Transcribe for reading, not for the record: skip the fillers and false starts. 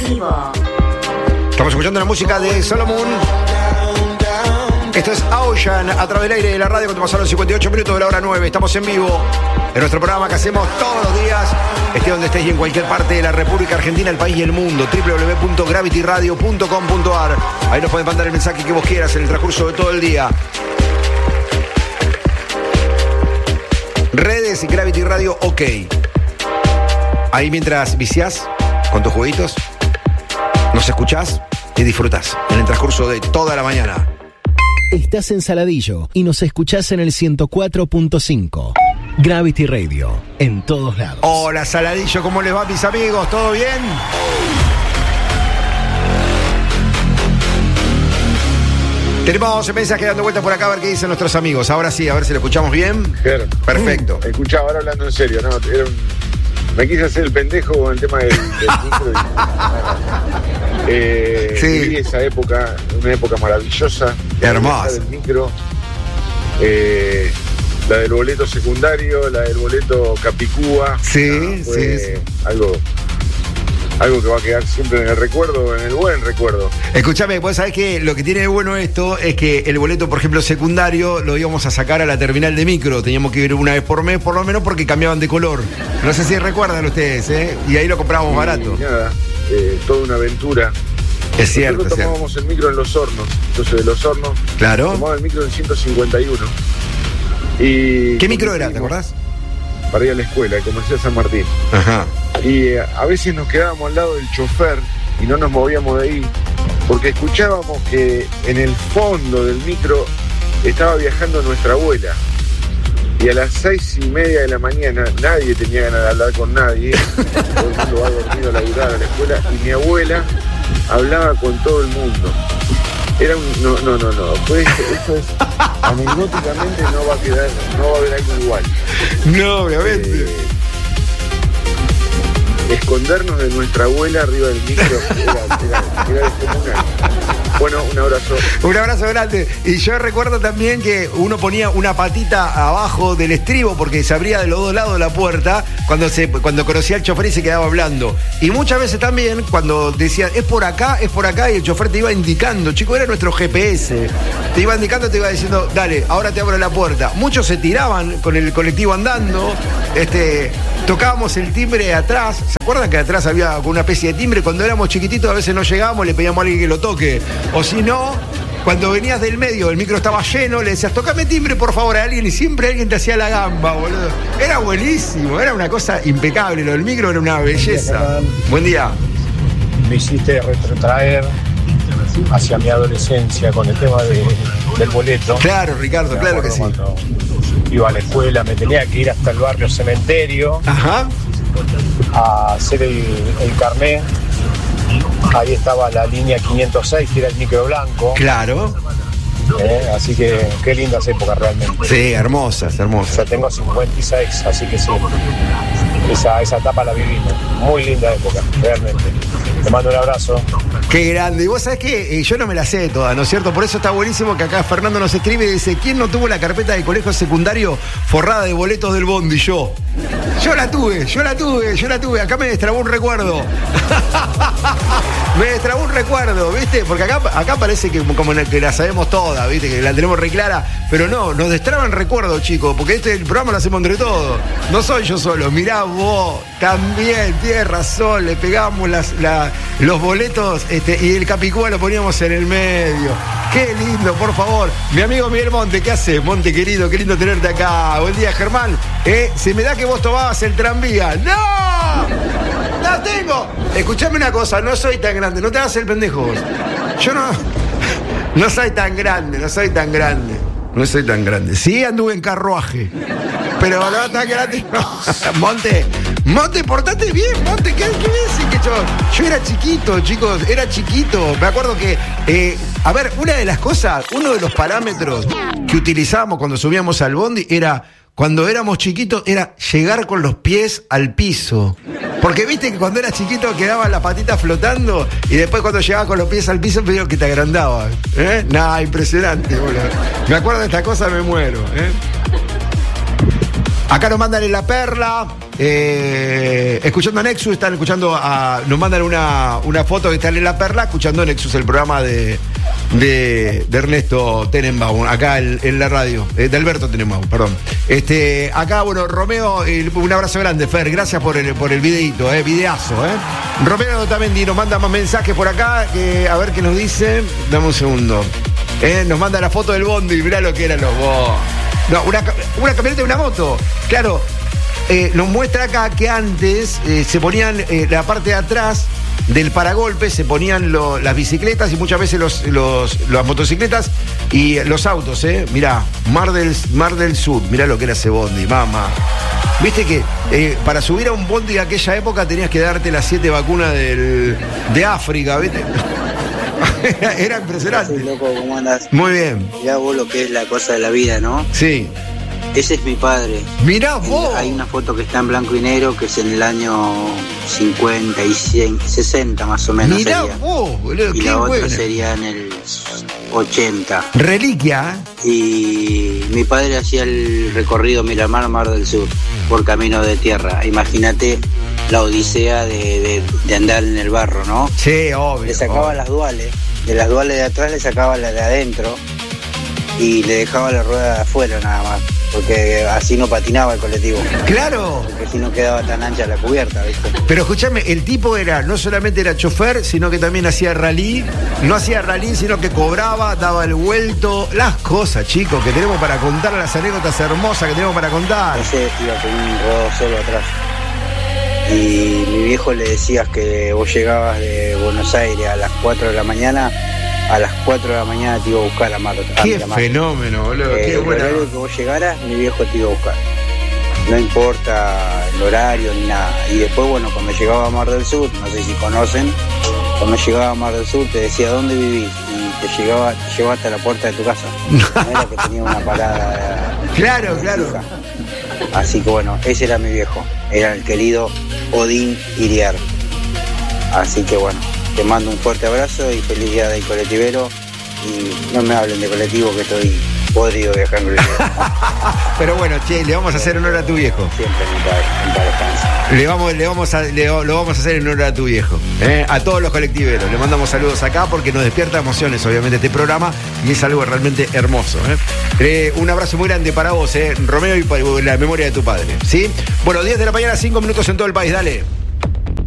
vivo. Estamos escuchando la música de Solomon. Esto es Ocean a través del aire de la radio cuando pasaron 58 minutos de la hora 9. Estamos en vivo en nuestro programa que hacemos todos los días. Esté donde estés y en cualquier parte de la República Argentina, el país y el mundo. www.gravityradio.com.ar. Ahí nos pueden mandar el mensaje que vos quieras en el transcurso de todo el día. Redes y Gravity Radio, ok. Ahí mientras viciás con tus jueguitos, nos escuchás y disfrutás en el transcurso de toda la mañana. Estás en Saladillo y nos escuchás en el 104.5. Gravity Radio, en todos lados. Hola Saladillo, ¿cómo les va mis amigos? ¿Todo bien? Tenemos mensajes dando vueltas por acá a ver qué dicen nuestros amigos. Ahora sí, a ver si lo escuchamos bien. Claro. Perfecto. Escuchaba, ahora hablando en serio, ¿no? Me quise hacer el pendejo con el tema del micro. Sí. Viví esa época, una época maravillosa. Hermosa. Del micro, la del boleto secundario, la del boleto Capicúa. Sí, fue sí. Algo que va a quedar siempre en el recuerdo, en el buen recuerdo. Escúchame, vos sabés que lo que tiene de bueno esto es que el boleto, por ejemplo, secundario, lo íbamos a sacar a la terminal de micro. Teníamos que ir una vez por mes, por lo menos, porque cambiaban de color. No sé si recuerdan ustedes, ¿eh? Y ahí lo comprábamos barato. Nada, toda una aventura. Es cierto, Nosotros tomábamos el micro en Los Hornos. Entonces, de Los Hornos, claro. tomaba el micro en 151. Y ¿Qué micro era, te acordás? Para ir a la escuela, el Comercial San Martín. Ajá. Y a veces nos quedábamos al lado del chofer y no nos movíamos de ahí porque escuchábamos que en el fondo del micro estaba viajando nuestra abuela. Y a las 6:30 de la mañana nadie tenía ganas de hablar con nadie. Todo el mundo va dormido a laburar a la escuela y mi abuela hablaba con todo el mundo. Era un... No. Pues esto es... Anecdóticamente no va a haber algo igual. No, obviamente. Escondernos de nuestra abuela arriba del micro era descomunal. Bueno, un abrazo. Un abrazo grande. Y yo recuerdo también que uno ponía una patita abajo del estribo porque se abría de los dos lados la puerta cuando conocía al chofer y se quedaba hablando. Y muchas veces también cuando decían es por acá, y el chofer te iba indicando, chico, era nuestro GPS. Te iba indicando, te iba diciendo, dale, ahora te abro la puerta. Muchos se tiraban con el colectivo andando, tocábamos el timbre atrás. ¿Se acuerdan que atrás había una especie de timbre? Cuando éramos chiquititos a veces no llegábamos, le pedíamos a alguien que lo toque. O si no, cuando venías del medio, el micro estaba lleno, le decías, tocame timbre por favor a alguien, y siempre alguien te hacía la gamba, boludo. Era buenísimo, era una cosa impecable, lo del micro era una belleza. Buen día. Me hiciste retrotraer hacia mi adolescencia con el tema del boleto. Claro, Ricardo, claro que sí. Cuando iba a la escuela, me tenía que ir hasta el barrio Cementerio. Ajá. A hacer el carnet. Ahí estaba la línea 506, que era el micro blanco. Claro. Así que qué lindas épocas realmente. Sí, hermosas. Ya tengo 56, así que sí. Esa etapa la vivimos. Muy linda época, realmente. Te mando un abrazo. Qué grande. Y vos sabés que yo no me la sé toda, ¿no es cierto? Por eso está buenísimo que acá Fernando nos escribe y dice, ¿quién no tuvo la carpeta de colegio secundario forrada de boletos del bondi? Yo la tuve. Acá me destrabó un recuerdo. Me destrabó un recuerdo, ¿viste? Porque acá parece que como que la sabemos toda, ¿viste? Que la tenemos re clara. Pero no, nos destraban recuerdos, chicos. Porque el programa lo hacemos entre todos. No soy yo solo. Mirá vos, también, tienes razón. Le pegamos los boletos y el Capicúa lo poníamos en el medio. Qué lindo, por favor. Mi amigo Miguel Monte, ¿qué haces? Monte querido, qué lindo tenerte acá. Buen día, Germán. Se me da que vos tomabas el tranvía. ¡No! ¡La tengo! Escuchame una cosa, no soy tan grande, no te hagas el pendejo vos. Yo no soy tan grande. Sí anduve en carruaje, pero no tan grande. Monte, portate bien, Monte, ¿qué decís que yo era chiquito, chicos, Me acuerdo que, una de las cosas, uno de los parámetros que utilizábamos cuando subíamos al bondi era, cuando éramos chiquitos, era llegar con los pies al piso. Porque viste que cuando eras chiquito quedaba la patita flotando y después cuando llegabas con los pies al piso pedían que te agrandaba. Nah, impresionante, boludo. Me acuerdo de esta cosa, me muero. Acá nos mandan en La Perla. escuchando a Nexus, están escuchando nos mandan una foto que está en La Perla, escuchando Nexus, el programa de Ernesto Tenenbaum, acá en la radio, de Alberto Tenenbaum, perdón. Acá, bueno, Romeo, un abrazo grande, Fer, gracias por el videíto, videazo, Romeo también nos manda más mensajes por acá, a ver qué nos dice. Dame un segundo. Nos manda la foto del bondi, mirá lo que eran los bondi. No, una camioneta y una moto. Claro, nos muestra acá que antes se ponían la parte de atrás del paragolpe, se ponían las bicicletas y muchas veces las motocicletas y los autos, mirá, Mar del Sur, mirá lo que era ese bondi, mamá. Viste que para subir a un bondi de aquella época tenías que darte las 7 vacunas de África, ¿viste? Era impresionante. Soy loco, ¿cómo andás? Muy bien. Mirá vos lo que es la cosa de la vida, ¿no? Sí. Ese es mi padre. Mirá vos. Hay una foto que está en blanco y negro que es en el año 50 y 60 más o menos. Mirá sería. Vos, boludo, y qué la buena. otra sería en el 80. Reliquia. Y mi padre hacía el recorrido Miramar-Mar del Sur por camino de tierra. Imagínate la odisea de andar en el barro, ¿no? Sí, obvio. Le sacaba las duales, de las duales de atrás le sacaba la de adentro y le dejaba la rueda de afuera nada más, porque así no patinaba el colectivo. Claro. Porque si no quedaba tan ancha la cubierta, ¿viste? Pero escúchame, el tipo no solamente era chofer, sino que también hacía rally. No hacía rally, sino que cobraba, daba el vuelto. Las cosas, chicos, que tenemos para contar, las anécdotas hermosas que tenemos para contar. Ese iba con un rodado solo atrás. Y mi viejo le decías que vos llegabas de Buenos Aires a las 4 de la mañana, a las 4 de la mañana te iba a buscar a Mar. Qué fenómeno, boludo, qué buena. El horario que vos llegaras, mi viejo te iba a buscar. No importa el horario ni nada. Y después, bueno, cuando llegaba a Mar del Sur, no sé si conocen, cuando llegaba a Mar del Sur te decía dónde vivís y te llevaba hasta la puerta de tu casa. No era que tenía una parada. Claro. Así que bueno, ese era mi viejo, era el querido Odín Iriar. Así que bueno, te mando un fuerte abrazo y feliz día del colectivero. Y no me hablen de colectivo, que estoy podrido viajando en colectivo. Pero bueno, che, le vamos a hacer honor a tu viejo. Siempre en paz descanse. Lo vamos a hacer en honor a tu viejo, a todos los colectiveros. Le mandamos saludos acá porque nos despierta emociones, obviamente, este programa, y es algo realmente hermoso. Un abrazo muy grande para vos, Romeo, y para la memoria de tu padre, ¿sí? Bueno, 10 de la mañana, 5 minutos en todo el país, dale.